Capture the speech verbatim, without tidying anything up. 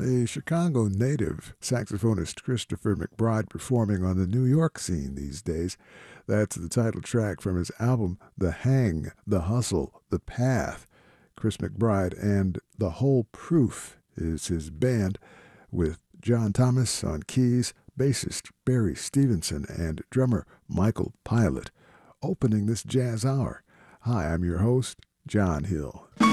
A Chicago native, saxophonist Christopher McBride performing on the New York scene these days. That's the title track from his album The Hang, The Hustle, The Path. Chris McBride and The Whole Proof is his band, with John Thomas on keys, bassist Barry Stevenson, and drummer Michael Pilot, opening this jazz hour. Hi, I'm your host, John Hill.